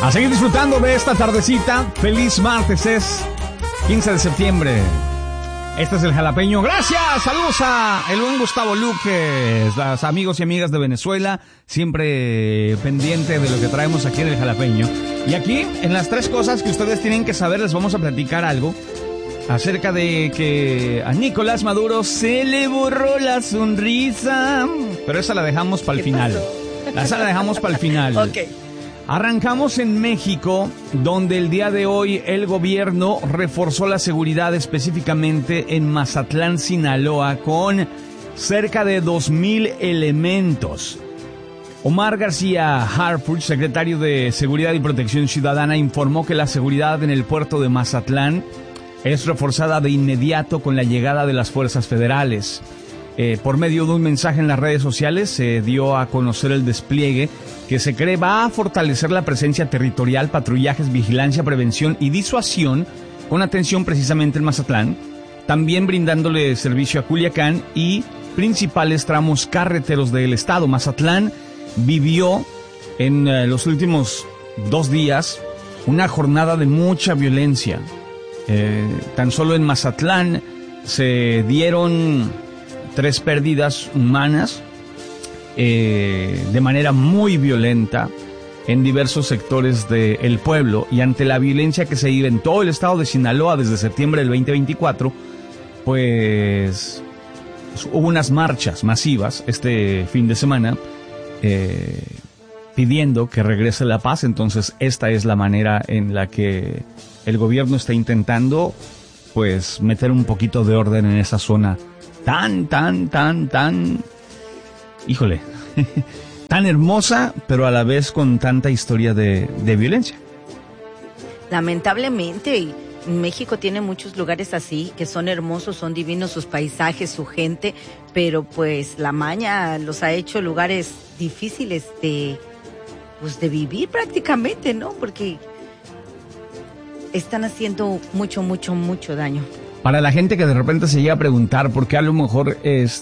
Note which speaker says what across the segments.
Speaker 1: A seguir disfrutando de esta tardecita. Feliz martes, es 15 de septiembre. Este es el Jalapeño. Gracias, saludos a el buen Gustavo Luque, los amigos y amigas de Venezuela, siempre pendiente de lo que traemos aquí en el Jalapeño. Y aquí, en las tres cosas que ustedes tienen que saber, les vamos a platicar algo acerca de que a Nicolás Maduro se le borró la sonrisa. Pero esa la dejamos para el final. Esa la dejamos para el final.
Speaker 2: Ok.
Speaker 1: Arrancamos en México, donde el día de hoy el gobierno reforzó la seguridad específicamente en Mazatlán, Sinaloa, con cerca de 2,000 elementos. Omar García Harfuch, secretario de Seguridad y Protección Ciudadana, informó que la seguridad en el puerto de Mazatlán es reforzada de inmediato con la llegada de las fuerzas federales. Por medio de un mensaje en las redes sociales se dio a conocer el despliegue que se cree va a fortalecer la presencia territorial, patrullajes, vigilancia, prevención y disuasión con atención precisamente en Mazatlán, también brindándole servicio a Culiacán y principales tramos carreteros del estado. Mazatlán vivió en los últimos 2 días una jornada de mucha violencia. Tan solo en Mazatlán se dieron 3 pérdidas humanas de manera muy violenta en diversos sectores del pueblo, y ante la violencia que se vive en todo el estado de Sinaloa desde septiembre del 2024, pues hubo unas marchas masivas este fin de semana pidiendo que regrese la paz. Entonces esta es la manera en la que el gobierno está intentando pues meter un poquito de orden en esa zona tan, híjole, tan hermosa, pero a la vez con tanta historia de violencia.
Speaker 2: Lamentablemente, México tiene muchos lugares así, que son hermosos, son divinos sus paisajes, su gente, pero pues la maña los ha hecho lugares difíciles de vivir prácticamente, ¿no? Porque están haciendo mucho daño.
Speaker 1: Para la gente que de repente se llega a preguntar por qué a lo mejor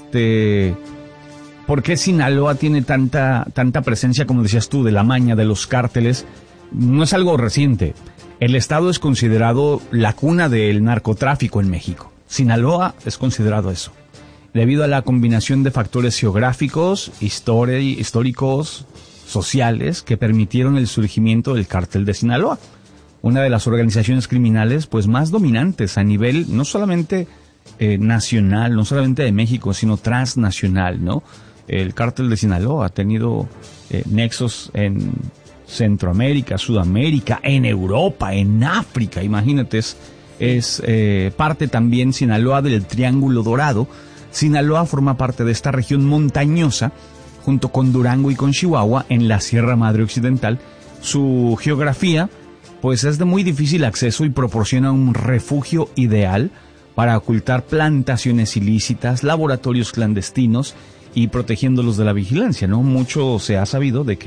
Speaker 1: por qué Sinaloa tiene tanta presencia, como decías tú, de la maña, de los cárteles, no es algo reciente. El estado es considerado la cuna del narcotráfico en México. Sinaloa es considerado eso, debido a la combinación de factores geográficos, históricos, sociales, que permitieron el surgimiento del cártel de Sinaloa, una de las organizaciones criminales pues más dominantes a nivel no solamente nacional, no solamente de México, sino transnacional, ¿no? El cártel de Sinaloa ha tenido nexos en Centroamérica, Sudamérica, en Europa, en África. Imagínate, es parte también Sinaloa del Triángulo Dorado. Sinaloa forma parte de esta región montañosa, junto con Durango y con Chihuahua, en la Sierra Madre Occidental. Su geografía pues es de muy difícil acceso y proporciona un refugio ideal para ocultar plantaciones ilícitas, laboratorios clandestinos y protegiéndolos de la vigilancia, ¿no? Mucho se ha sabido de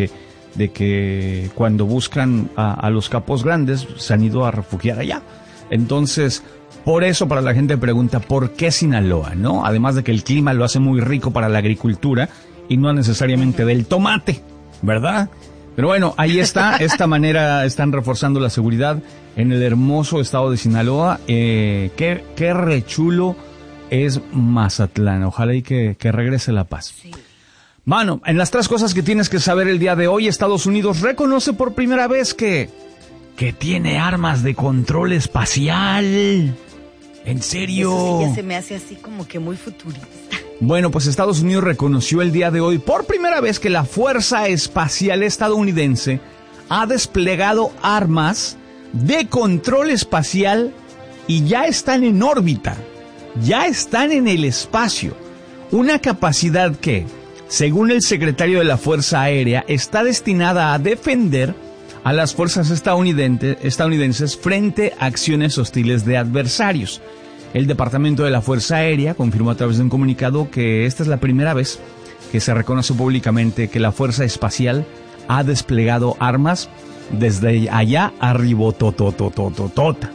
Speaker 1: que cuando buscan a los capos grandes se han ido a refugiar allá. Entonces, por eso para la gente pregunta, ¿por qué Sinaloa, no? Además de que el clima lo hace muy rico para la agricultura y no necesariamente del tomate, ¿verdad? Pero bueno, ahí está, esta manera están reforzando la seguridad en el hermoso estado de Sinaloa. Qué rechulo es Mazatlán. Ojalá y que regrese la paz. Sí. Mano, en las 3 cosas que tienes que saber el día de hoy, Estados Unidos reconoce por primera vez que tiene armas de control espacial. ¿En serio?
Speaker 2: Eso sí ya se me hace así como que muy futurista.
Speaker 1: Bueno, pues Estados Unidos reconoció el día de hoy por primera vez que la Fuerza Espacial Estadounidense ha desplegado armas de control espacial y ya están en órbita, ya están en el espacio. Una capacidad que, según el secretario de la Fuerza Aérea, está destinada a defender a las fuerzas estadounidenses frente a acciones hostiles de adversarios. El Departamento de la Fuerza Aérea confirmó a través de un comunicado que esta es la primera vez que se reconoce públicamente que la Fuerza Espacial ha desplegado armas desde allá arribotototototota.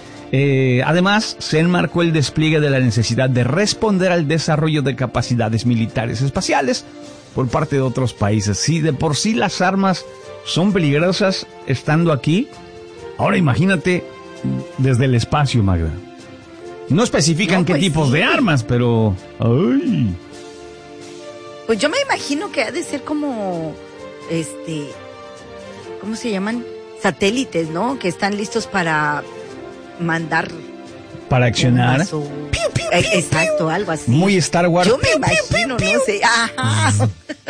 Speaker 1: Además, se enmarcó el despliegue de la necesidad de responder al desarrollo de capacidades militares espaciales por parte de otros países. Sí, de por sí las armas son peligrosas estando aquí. Ahora imagínate desde el espacio, Magda. No especifican qué tipos de armas, pero... ¡Ay!
Speaker 2: Pues yo me imagino que ha de ser como... ¿Cómo se llaman? Satélites, ¿no? Que están listos para mandar...
Speaker 1: Para accionar.
Speaker 2: Exacto, algo así.
Speaker 1: Muy Star Wars.
Speaker 2: Yo me imagino, no sé. Ajá.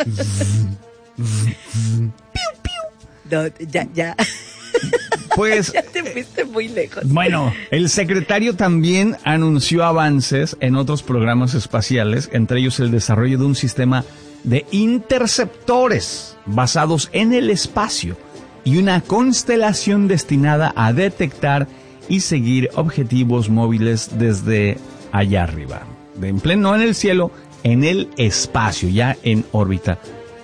Speaker 2: No, ya.
Speaker 1: Pues...
Speaker 2: Ya te fuiste muy lejos.
Speaker 1: Bueno, el secretario también anunció avances en otros programas espaciales, entre ellos el desarrollo de un sistema de interceptores basados en el espacio y una constelación destinada a detectar y seguir objetivos móviles desde allá arriba. En pleno, en el cielo, en el espacio, ya en órbita.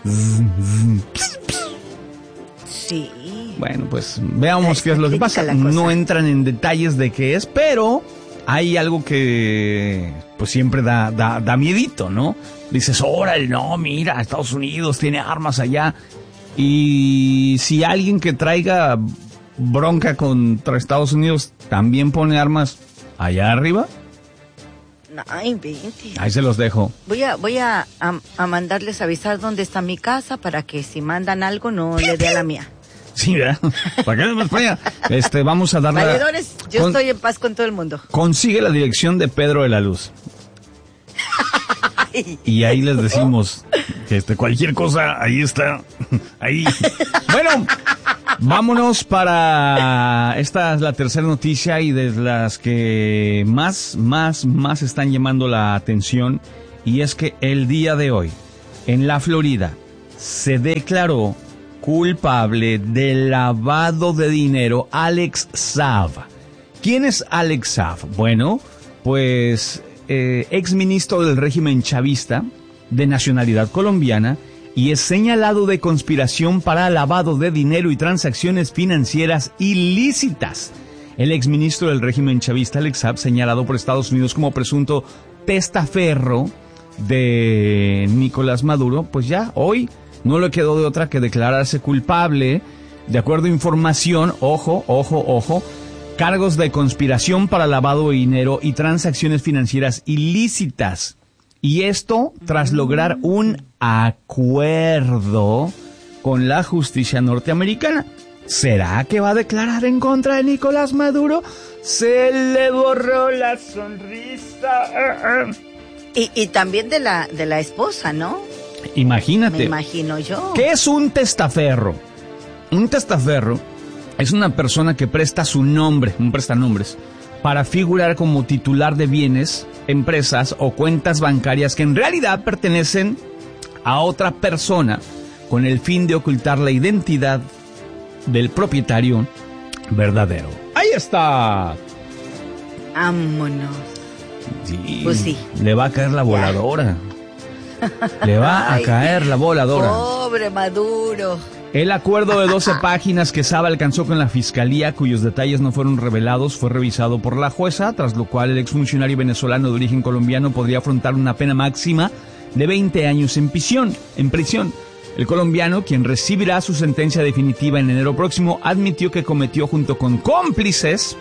Speaker 2: Sí.
Speaker 1: Bueno, pues veamos qué es lo que pasa. No entran en detalles de qué es, pero hay algo que pues siempre da miedito, ¿no? Dices, órale, no, mira, Estados Unidos tiene armas allá. Y si alguien que traiga bronca contra Estados Unidos también pone armas allá arriba.
Speaker 2: Ay, 20.
Speaker 1: Ahí se los dejo.
Speaker 2: Voy a mandarles avisar dónde está mi casa para que si mandan algo no le dé a la mía.
Speaker 1: Sí, ¿verdad? ¿Para qué más para allá? Vamos a darle...
Speaker 2: Valedores, yo estoy en paz con todo el mundo.
Speaker 1: Consigue la dirección de Pedro de la Luz. Y ahí les decimos que cualquier cosa, ahí está. Ahí. Bueno, vámonos para... Esta es la tercera noticia y de las que más están llamando la atención. Y es que el día de hoy, en la Florida, se declaró culpable de lavado de dinero Alex Saab. ¿Quién es Alex Saab? Bueno, pues exministro del régimen chavista de nacionalidad colombiana y es señalado de conspiración para lavado de dinero y transacciones financieras ilícitas. El exministro del régimen chavista Alex Saab, señalado por Estados Unidos como presunto testaferro de Nicolás Maduro, pues ya hoy no le quedó de otra que declararse culpable, de acuerdo a información, ojo, cargos de conspiración para lavado de dinero y transacciones financieras ilícitas. Y esto tras lograr un acuerdo con la justicia norteamericana. ¿Será que va a declarar en contra de Nicolás Maduro? Se le borró la sonrisa.
Speaker 2: Y también de la esposa, ¿no?
Speaker 1: Imagínate.
Speaker 2: Me imagino yo.
Speaker 1: ¿Qué es un testaferro? Un testaferro es una persona que presta su nombre, un prestanombres, para figurar como titular de bienes, empresas o cuentas bancarias que en realidad pertenecen a otra persona con el fin de ocultar la identidad del propietario verdadero. ¡Ahí está!
Speaker 2: Vámonos.
Speaker 1: Sí,
Speaker 2: pues sí.
Speaker 1: Le va a caer la voladora. Le va a caer la voladora.
Speaker 2: Pobre Maduro.
Speaker 1: El acuerdo de 12 páginas que Saab alcanzó con la fiscalía, cuyos detalles no fueron revelados, fue revisado por la jueza, tras lo cual el exfuncionario venezolano de origen colombiano podría afrontar una pena máxima de 20 años en prisión. El colombiano, quien recibirá su sentencia definitiva en enero próximo, admitió que cometió junto con cómplices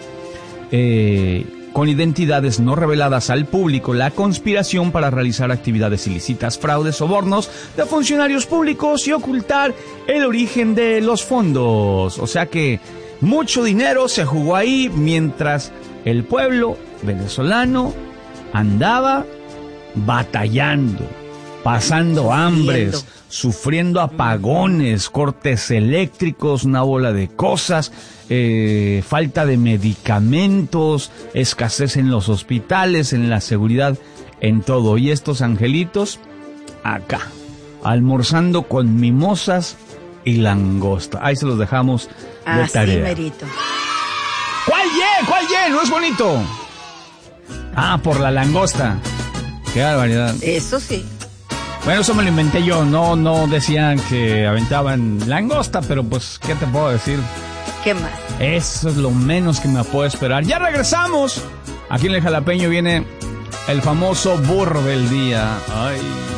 Speaker 1: con identidades no reveladas al público la conspiración para realizar actividades ilícitas, fraudes, sobornos de funcionarios públicos y ocultar el origen de los fondos. O sea que mucho dinero se jugó ahí mientras el pueblo venezolano andaba batallando, pasando hambres, sufriendo apagones, cortes eléctricos, una bola de cosas, falta de medicamentos, escasez en los hospitales, en la seguridad, en todo. Y estos angelitos acá, almorzando con mimosas y langosta. Ahí se los dejamos de tarea.
Speaker 2: Merito.
Speaker 1: ¿Cuál ye? No es bonito. Ah, por la langosta. Qué barbaridad.
Speaker 2: Eso sí.
Speaker 1: Bueno, eso me lo inventé yo. No decían que aventaban langosta, pero pues, ¿qué te puedo decir?
Speaker 2: ¿Qué más?
Speaker 1: Eso es lo menos que me puedo esperar. ¡Ya regresamos! Aquí en el Jalapeño viene el famoso burro del día. ¡Ay!